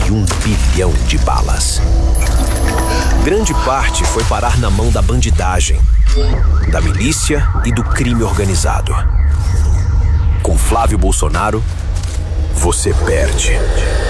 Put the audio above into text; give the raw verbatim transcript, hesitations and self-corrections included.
e um bilhão de balas. Grande parte foi parar na mão da bandidagem, da milícia e do crime organizado. Com Flávio Bolsonaro, você perde.